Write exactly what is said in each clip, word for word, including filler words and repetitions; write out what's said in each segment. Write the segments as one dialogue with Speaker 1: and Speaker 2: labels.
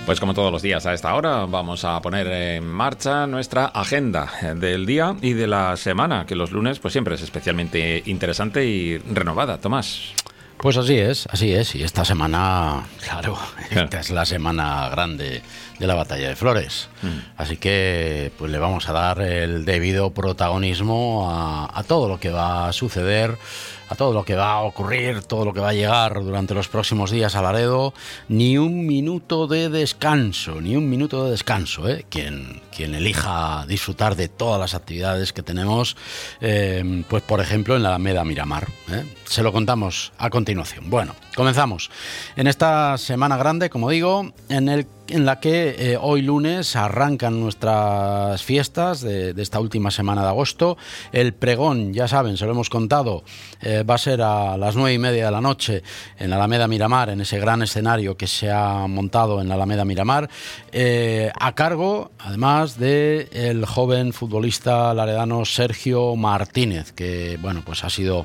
Speaker 1: Pues como todos los días a esta hora vamos a poner en marcha nuestra agenda del día y de la semana, que los lunes pues siempre es especialmente interesante y renovada. Tomás.
Speaker 2: Pues así es, así es. Y esta semana, claro, esta es la semana grande de la Batalla de Flores. Mm. Así que pues le vamos a dar el debido protagonismo a, a todo lo que va a suceder, a todo lo que va a ocurrir, todo lo que va a llegar durante los próximos días a Laredo. Ni un minuto de descanso, ni un minuto de descanso, ¿eh? Quien, quien elija disfrutar de todas las actividades que tenemos, eh, pues por ejemplo en la Alameda Miramar, ¿eh? Se lo contamos a continuación. Bueno, comenzamos en esta semana grande, como digo, en el en la que eh, hoy lunes arrancan nuestras fiestas de, de esta última semana de agosto. El pregón, ya saben, se lo hemos contado, eh, va a ser a las nueve y media de la noche en la Alameda Miramar, en ese gran escenario que se ha montado en la Alameda Miramar, eh, a cargo, además, de el joven futbolista laredano Sergio Martínez, que, bueno, pues ha sido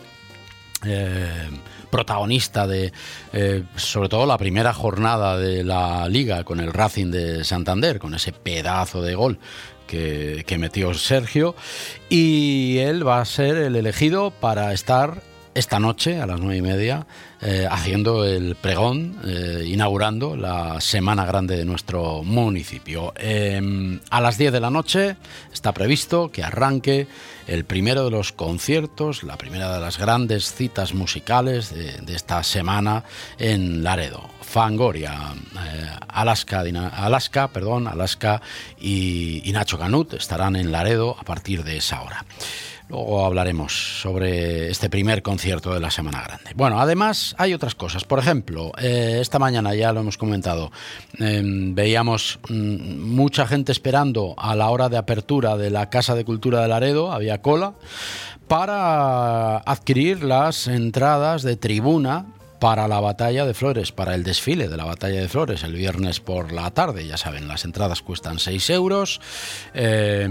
Speaker 2: Eh, protagonista de eh, sobre todo la primera jornada de la Liga con el Racing de Santander, con ese pedazo de gol que, que metió Sergio, y él va a ser el elegido para estar esta noche a las nueve y media eh, haciendo el pregón, eh, inaugurando la semana grande de nuestro municipio. Eh, a las diez de la noche está previsto que arranque el primero de los conciertos, la primera de las grandes citas musicales de, de esta semana en Laredo. Fangoria, eh, Alaska, Alaska, perdón, Alaska y, y Nacho Canut estarán en Laredo a partir de esa hora. Luego hablaremos sobre este primer concierto de la Semana Grande. Bueno, además hay otras cosas. Por ejemplo, eh, esta mañana ya lo hemos comentado, eh, veíamos mm, mucha gente esperando a la hora de apertura de la Casa de Cultura de Laredo, había cola, para adquirir las entradas de tribuna para la Batalla de Flores, para el desfile de la Batalla de Flores el viernes por la tarde. Ya saben, las entradas cuestan seis euros. Eh,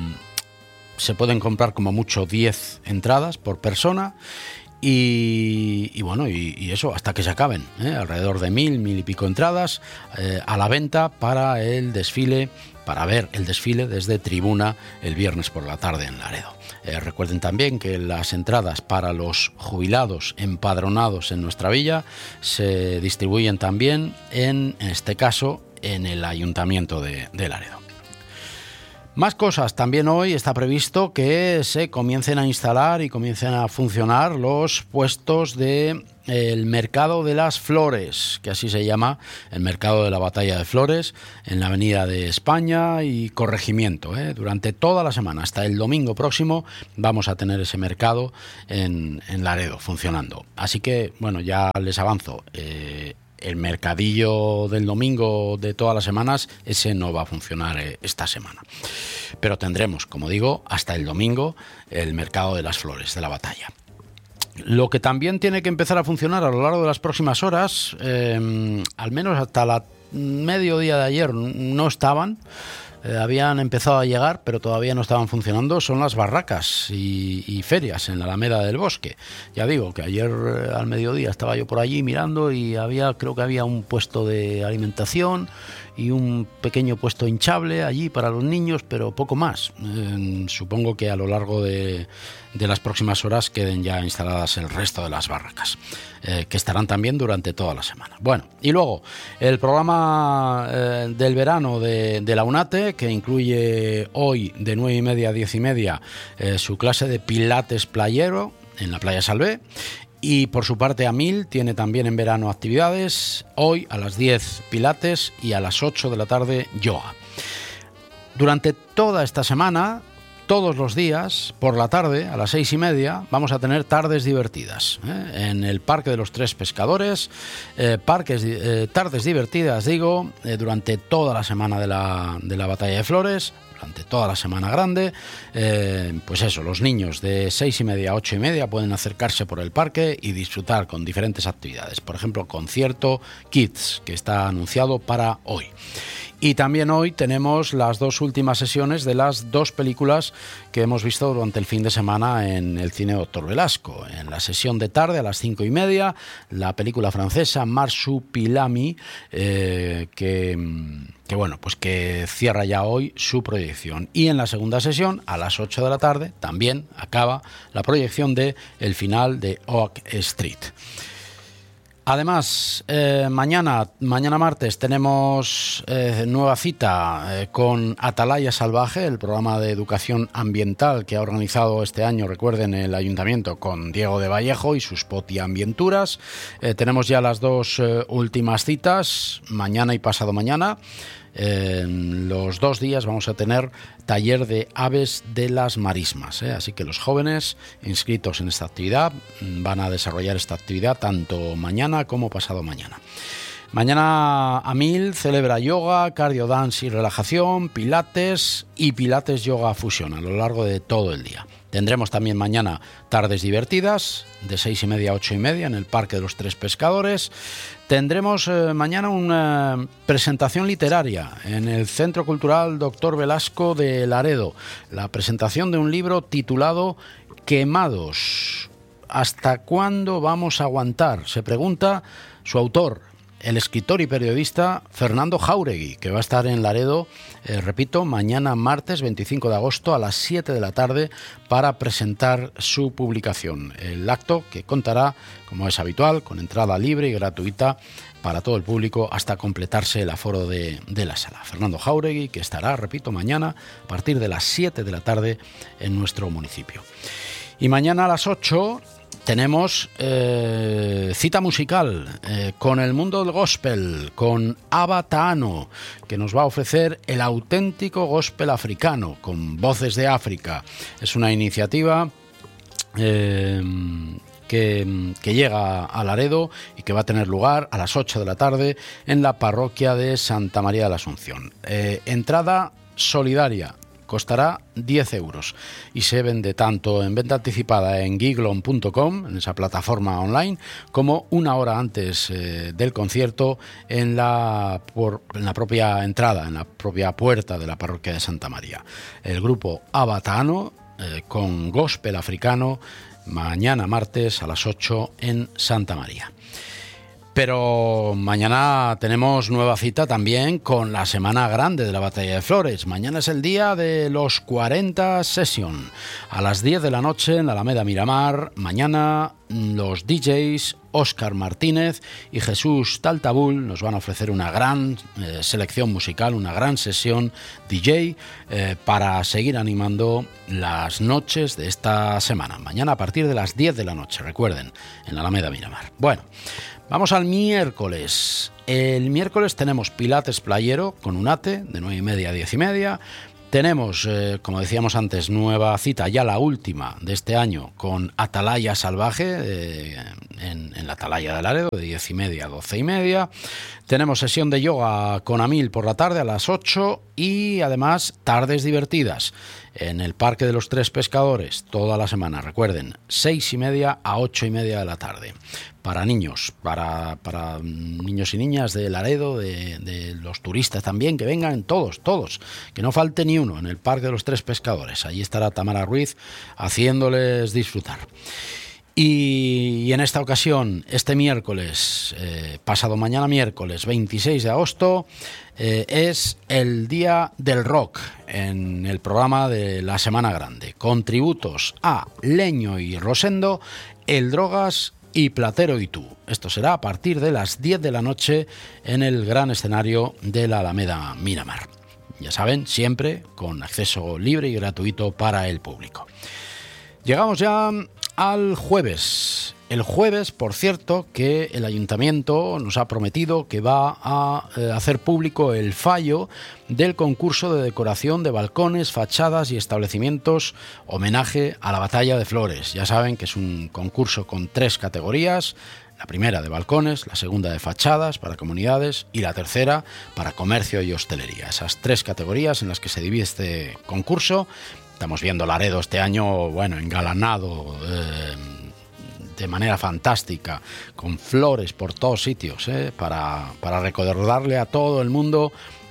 Speaker 2: Se pueden comprar como mucho diez entradas por persona y, y bueno, y, y eso hasta que se acaben, ¿eh? Alrededor de mil, mil y pico entradas eh, a la venta para el desfile, para ver el desfile desde tribuna el viernes por la tarde en Laredo. Eh, recuerden también que las entradas para los jubilados empadronados en nuestra villa se distribuyen también, en, en este caso, en el Ayuntamiento de, de Laredo. Más cosas. También hoy está previsto que se comiencen a instalar y comiencen a funcionar los puestos de el Mercado de las Flores, que así se llama, el Mercado de la Batalla de Flores, en la Avenida de España y Corregimiento, ¿eh? Durante toda la semana, hasta el domingo próximo, vamos a tener ese mercado en, en Laredo funcionando. Así que, bueno, ya les avanzo, eh, el mercadillo del domingo de todas las semanas, ese no va a funcionar esta semana. Pero tendremos, como digo, hasta el domingo el Mercado de las Flores de la Batalla. Lo que también tiene que empezar a funcionar a lo largo de las próximas horas, eh, al menos hasta la mediodía de ayer no estaban, eh, habían empezado a llegar, pero todavía no estaban funcionando, son las barracas y, y ferias en la Alameda del Bosque. Ya digo que ayer eh, al mediodía estaba yo por allí mirando y había, creo que había un puesto de alimentación y un pequeño puesto hinchable allí para los niños, pero poco más. Eh, supongo que a lo largo de, de las próximas horas queden ya instaladas el resto de las barracas, eh, que estarán también durante toda la semana. Bueno, y luego el programa eh, del verano de, de la UNATE, que incluye hoy de nueve y media a diez y media eh, su clase de pilates playero en la Playa Salvé. Y por su parte Amil tiene también en verano actividades, hoy a las diez pilates y a las ocho de la tarde yoga. Durante toda esta semana, todos los días, por la tarde, a las seis y media, vamos a tener tardes divertidas, ¿eh? En el Parque de los Tres Pescadores, eh, parques, eh, tardes divertidas, digo, eh, durante toda la semana de la, de la Batalla de Flores, durante toda la semana grande. Eh, pues eso, los niños de seis y media a ocho y media pueden acercarse por el parque y disfrutar con diferentes actividades. Por ejemplo, concierto Kids, que está anunciado para hoy. Y también hoy tenemos las dos últimas sesiones de las dos películas que hemos visto durante el fin de semana en el cine Doctor Velasco. En la sesión de tarde a las cinco y media, la película francesa Marsupilami, eh, que, que bueno, pues que cierra ya hoy su proyección. Y en la segunda sesión, a las ocho de la tarde, también acaba la proyección de el final de Oak Street. Además, eh, mañana, mañana martes tenemos eh, nueva cita eh, con Atalaya Salvaje, el programa de educación ambiental que ha organizado este año, recuerden, el Ayuntamiento con Diego de Vallejo y sus Poti Ambienturas. Eh, tenemos ya las dos eh, últimas citas, mañana y pasado mañana. En los dos días vamos a tener taller de aves de las marismas, ¿eh? Así que los jóvenes inscritos en esta actividad van a desarrollar esta actividad tanto mañana como pasado mañana. Mañana Amil celebra yoga, cardio dance y relajación, pilates y pilates yoga fusión a lo largo de todo el día. Tendremos también mañana tardes divertidas, de seis y media a ocho y media en el Parque de los Tres Pescadores. Tendremos eh, mañana una presentación literaria en el Centro Cultural Doctor Velasco de Laredo. La presentación de un libro titulado Quemados. ¿Hasta cuándo vamos a aguantar? Se pregunta su autor, el escritor y periodista Fernando Jáuregui, que va a estar en Laredo, eh, repito, mañana martes veinticinco de agosto a las siete de la tarde para presentar su publicación. El acto que contará, como es habitual, con entrada libre y gratuita para todo el público hasta completarse el aforo de, de la sala. Fernando Jáuregui, que estará, repito, mañana a partir de las siete de la tarde en nuestro municipio. Y mañana a las ocho... tenemos eh, cita musical eh, con el mundo del gospel, con Abba Taano, que nos va a ofrecer el auténtico gospel africano, con voces de África. Es una iniciativa eh, que, que llega a Laredo y que va a tener lugar a las ocho de la tarde en la parroquia de Santa María de la Asunción. Eh, entrada solidaria. Costará diez euros y se vende tanto en venta anticipada en giglon punto com, en esa plataforma online, como una hora antes eh, del concierto en la, por, en la propia entrada, en la propia puerta de la parroquia de Santa María. El grupo Abba Taano eh, con gospel africano mañana martes a las ocho en Santa María. Pero mañana tenemos nueva cita también con la Semana Grande de la Batalla de Flores. Mañana es el día de los cuarenta Session. A las diez de la noche en la Alameda Miramar. Mañana los D Js Óscar Martínez y Jesús Taltabul nos van a ofrecer una gran eh, selección musical, una gran sesión D J eh, para seguir animando las noches de esta semana. Mañana a partir de las diez de la noche, recuerden, en la Alameda Miramar. Bueno, vamos al miércoles. El miércoles tenemos Pilates Playero con Unate de nueve y media a diez y media. Tenemos, eh, como decíamos antes, nueva cita, ya la última de este año, con Atalaya Salvaje eh, en, en la Atalaya de Laredo de diez y media a doce y media. Tenemos sesión de yoga con Amil por la tarde a las ocho y además tardes divertidas en el Parque de los Tres Pescadores toda la semana. Recuerden, seis y media a ocho y media de la tarde. Para niños, para, para niños y niñas de Laredo, de, de los turistas también, que vengan todos, todos, que no falte ni uno en el Parque de los Tres Pescadores. Allí estará Tamara Ruiz haciéndoles disfrutar. Y, y en esta ocasión, este miércoles, eh, pasado mañana miércoles veintiséis de agosto, eh, es el Día del Rock en el programa de la Semana Grande, con tributos a Leño y Rosendo, El Drogas y Platero y tú. Esto será a partir de las diez de la noche en el gran escenario de la Alameda Miramar. Ya saben, siempre con acceso libre y gratuito para el público. Llegamos ya al jueves. El jueves, por cierto, que el Ayuntamiento nos ha prometido que va a eh, hacer público el fallo del concurso de decoración de balcones, fachadas y establecimientos homenaje a la Batalla de Flores. Ya saben que es un concurso con tres categorías. La primera de balcones, la segunda de fachadas para comunidades y la tercera para comercio y hostelería. Esas tres categorías en las que se divide este concurso. Estamos viendo Laredo este año, bueno, engalanado eh, de manera fantástica, con flores por todos sitios, eh, para, para recordarle a todo el mundo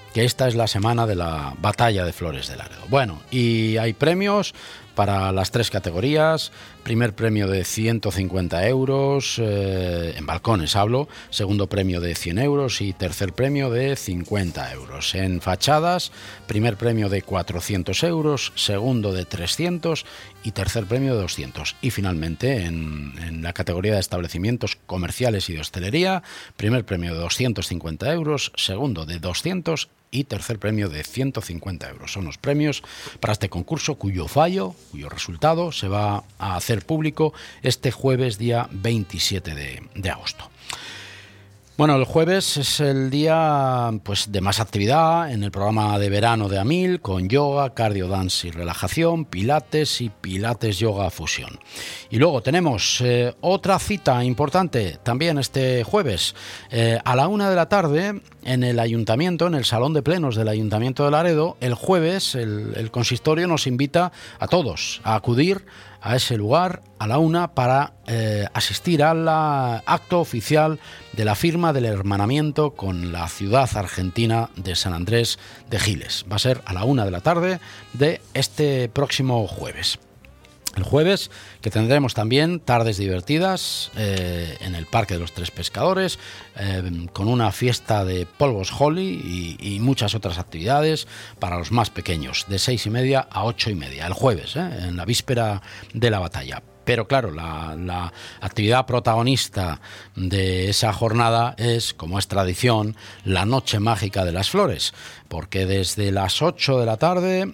Speaker 2: que esta es la semana de la Batalla de Flores de Laredo. Bueno, y hay premios para las tres categorías. Primer premio de ciento cincuenta euros, eh, en balcones hablo, segundo premio de cien euros y tercer premio de cincuenta euros. En fachadas, primer premio de cuatrocientos euros, segundo de trescientos y tercer premio de doscientos. Y finalmente, en, en la categoría de establecimientos comerciales y de hostelería, primer premio de doscientos cincuenta euros, segundo de doscientos y tercer premio de ciento cincuenta euros. Son los premios para este concurso cuyo fallo, cuyo resultado se va a hacer público este jueves día veintisiete de agosto. Bueno, el jueves es el día pues de más actividad en el programa de verano de AMIL, con yoga, cardio, dance y relajación, pilates y pilates yoga fusión. Y luego tenemos eh, otra cita importante también este jueves eh, a la una de la tarde en el ayuntamiento, en el salón de plenos del Ayuntamiento de Laredo. El jueves el, el consistorio nos invita a todos a acudir a ese lugar a la una para eh, asistir al acto oficial de la firma del hermanamiento con la ciudad argentina de San Andrés de Giles. Va a ser a la una de la tarde de este próximo jueves. El jueves, que tendremos también tardes divertidas eh, en el Parque de los Tres Pescadores, eh, con una fiesta de polvos Holly y, y muchas otras actividades para los más pequeños, de seis y media a ocho y media, el jueves, eh, en la víspera de la batalla. Pero claro, la, la actividad protagonista de esa jornada es, como es tradición, la Noche Mágica de las Flores, porque desde las ocho de la tarde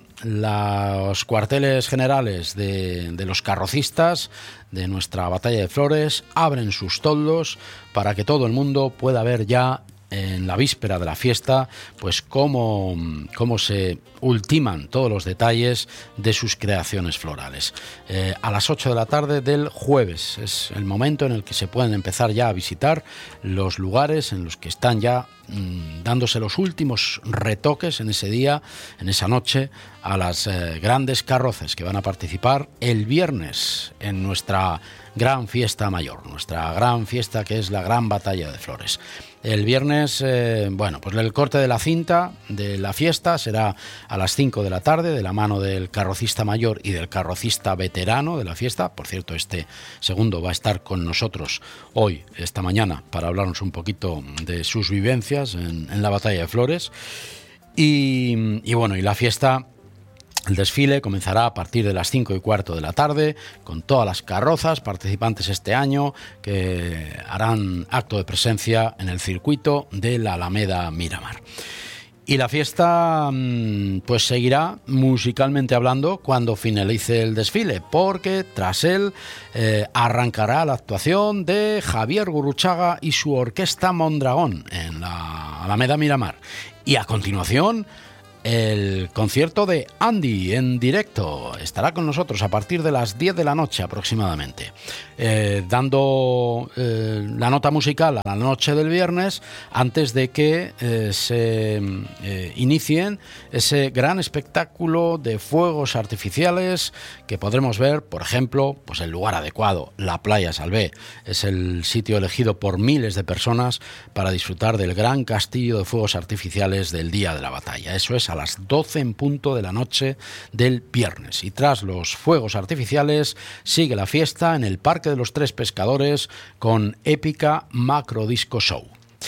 Speaker 2: los cuarteles generales de, de los carrocistas de nuestra Batalla de Flores abren sus toldos para que todo el mundo pueda ver ya en la víspera de la fiesta, pues cómo, cómo se ultiman todos los detalles de sus creaciones florales. Eh, a las ocho de la tarde del jueves es el momento en el que se pueden empezar ya a visitar los lugares en los que están ya mmm, dándose los últimos retoques en ese día, en esa noche, a las eh, grandes carrozas que van a participar el viernes en nuestra gran fiesta mayor, nuestra gran fiesta que es la Gran Batalla de Flores. El viernes, eh, bueno, pues el corte de la cinta de la fiesta será a las cinco de la tarde, de la mano del carrocista mayor y del carrocista veterano de la fiesta. Por cierto, este segundo va a estar con nosotros hoy, esta mañana, para hablarnos un poquito de sus vivencias en, en la Batalla de Flores. Y, y bueno, y la fiesta... El desfile comenzará a partir de las cinco y cuarto de la tarde, con todas las carrozas participantes este año que harán acto de presencia en el circuito de la Alameda Miramar. Y la fiesta pues seguirá musicalmente hablando cuando finalice el desfile, porque tras él eh, arrancará la actuación de Javier Gurruchaga y su orquesta Mondragón en la Alameda Miramar. Y a continuación... el concierto de Andy en directo estará con nosotros a partir de las diez de la noche aproximadamente, eh, dando eh, la nota musical a la noche del viernes antes de que eh, se eh, inicien ese gran espectáculo de fuegos artificiales que podremos ver, por ejemplo, pues el lugar adecuado, la Playa Salvé. Es el sitio elegido por miles de personas para disfrutar del gran castillo de fuegos artificiales del día de la batalla. Eso es a las doce en punto de la noche del viernes. Y tras los fuegos artificiales sigue la fiesta en el Parque de los Tres Pescadores con épica macro disco show.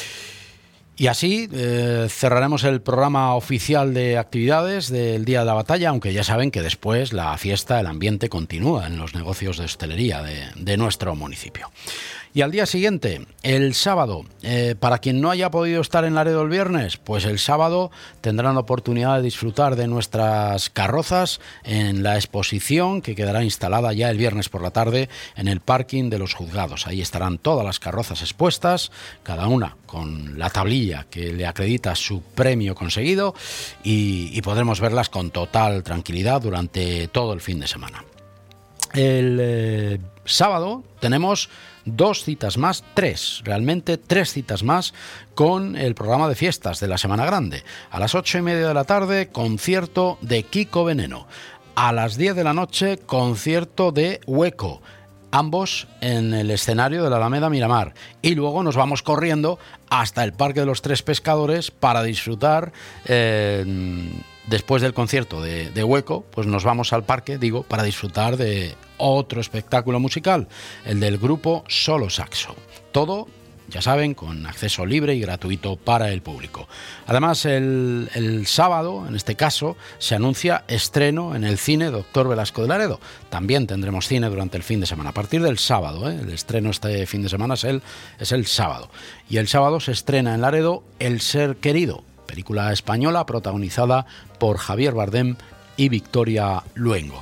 Speaker 2: Y así eh, cerraremos el programa oficial de actividades del día de la batalla, aunque ya saben que después la fiesta, el ambiente continúa en los negocios de hostelería de, de nuestro municipio. Y al día siguiente, el sábado, eh, para quien no haya podido estar en Laredo el viernes, pues el sábado tendrán la oportunidad de disfrutar de nuestras carrozas en la exposición que quedará instalada ya el viernes por la tarde en el parking de los juzgados. Ahí estarán todas las carrozas expuestas, cada una con la tablilla que le acredita su premio conseguido, y, y podremos verlas con total tranquilidad durante todo el fin de semana. El eh, sábado tenemos dos citas más, tres, realmente tres citas más con el programa de fiestas de la Semana Grande. A las ocho y media de la tarde, concierto de Kiko Veneno. A las diez de la noche, concierto de Hueco. ambos en el escenario de la Alameda Miramar, y luego nos vamos corriendo hasta el Parque de los Tres Pescadores para disfrutar. Eh, después del concierto de, de Hueco, pues nos vamos al parque, digo, para disfrutar de otro espectáculo musical, el del grupo Solo Saxo. Todo, ya saben, con acceso libre y gratuito para el público. Además, el, el sábado, en este caso, se anuncia estreno en el cine Doctor Velasco de Laredo. También tendremos cine durante el fin de semana, a partir del sábado, ¿eh? El estreno este fin de semana es el, es el sábado. Y el sábado se estrena en Laredo El Ser Querido, película española protagonizada por Javier Bardem y Victoria Luengo.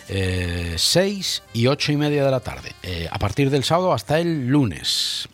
Speaker 2: Eh, seis y ocho y media de la tarde, eh, a partir del sábado hasta el lunes.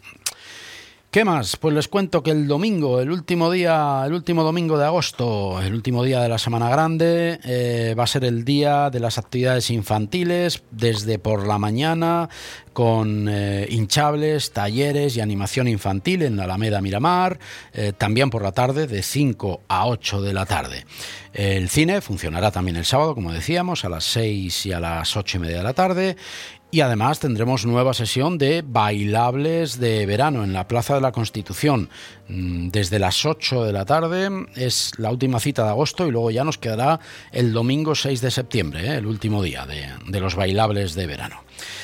Speaker 2: ¿Qué más? Pues les cuento que el domingo, el último día, el último domingo de agosto, el último día de la Semana Grande, eh, va a ser el día de las actividades infantiles, desde por la mañana, con eh, hinchables, talleres y animación infantil en la Alameda Miramar, eh, también por la tarde, de cinco a ocho de la tarde. El cine funcionará también el sábado, como decíamos, a las seis y a las ocho y media de la tarde. Y además tendremos nueva sesión de bailables de verano en la Plaza de la Constitución. Desde las ocho de la tarde es la última cita de agosto, y luego ya nos quedará el domingo seis de septiembre, ¿eh? El último día de, de los bailables de verano.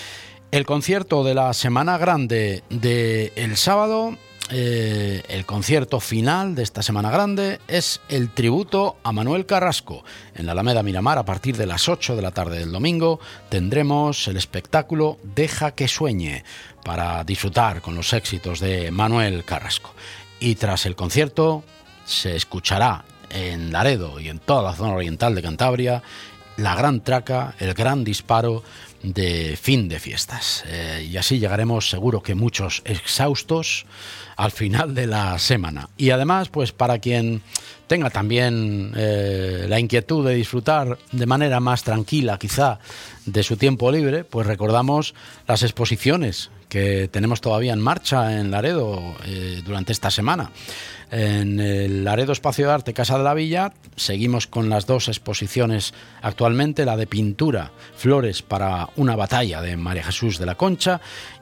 Speaker 2: El concierto de la Semana Grande del sábado, eh, el concierto final de esta Semana Grande, es el tributo a Manuel Carrasco. En la Alameda Miramar, a partir de las ocho de la tarde del domingo, tendremos el espectáculo Deja que sueñe, para disfrutar con los éxitos de Manuel Carrasco. Y tras el concierto se escuchará en Laredo y en toda la zona oriental de Cantabria la gran traca, el gran disparo de fin de fiestas. Eh, y así llegaremos, seguro que muchos exhaustos, al final de la semana. Y además, pues para quien tenga también eh, la inquietud de disfrutar de manera más tranquila, quizá, de su tiempo libre, pues recordamos las exposiciones que tenemos todavía en marcha en Laredo eh, durante esta semana. En el Laredo Espacio de Arte Casa de la Villa seguimos con las dos exposiciones actualmente, la de pintura Flores para una batalla de María Jesús de la Concha,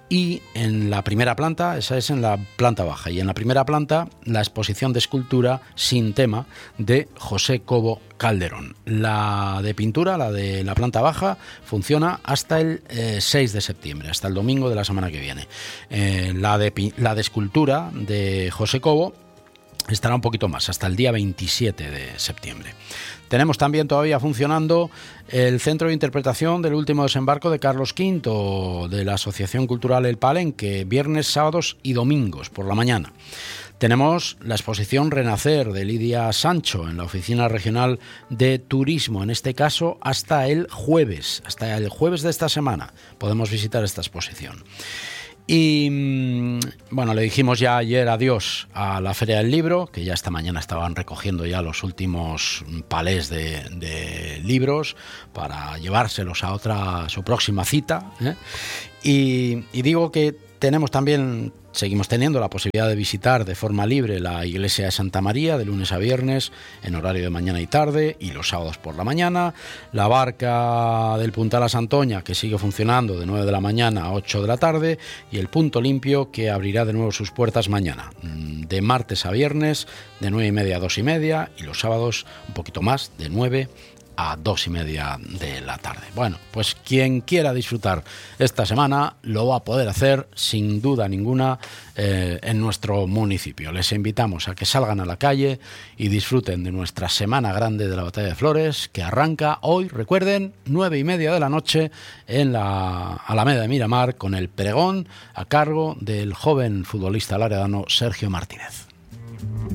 Speaker 2: y en la primera planta, esa es en la planta baja, y en la primera planta la exposición de escultura Sin tema de José Cobo Calderón. La de pintura, la de la planta baja, funciona hasta el eh, seis de septiembre, hasta el domingo de la semana que viene. Eh, la, de, la de escultura de José Cobo estará un poquito más, hasta el día veintisiete de septiembre. Tenemos también todavía funcionando el Centro de Interpretación del Último Desembarco de Carlos quinto, de la Asociación Cultural El Palenque, viernes, sábados y domingos por la mañana. Tenemos la exposición Renacer de Lidia Sancho en la Oficina Regional de Turismo, en este caso hasta el jueves, hasta el jueves de esta semana podemos visitar esta exposición. Y bueno, le dijimos ya ayer adiós a la Feria del Libro, que ya esta mañana estaban recogiendo ya los últimos palés de, de libros para llevárselos a otra, su próxima cita, ¿eh? y, y digo que tenemos también, seguimos teniendo la posibilidad de visitar de forma libre la iglesia de Santa María de lunes a viernes en horario de mañana y tarde, y los sábados por la mañana, la barca del Puntal a Santoña, que sigue funcionando de nueve de la mañana a ocho de la tarde, y el Punto Limpio, que abrirá de nuevo sus puertas mañana, de martes a viernes de nueve y media a dos y media, y los sábados un poquito más, de nueve a dos y media de la tarde. Bueno, pues quien quiera disfrutar esta semana lo va a poder hacer sin duda ninguna eh, en nuestro municipio. Les invitamos a que salgan a la calle y disfruten de nuestra Semana Grande de la Batalla de Flores, que arranca hoy, recuerden, nueve y media de la noche en la Alameda de Miramar, con el pregón a cargo del joven futbolista laredano Sergio Martínez.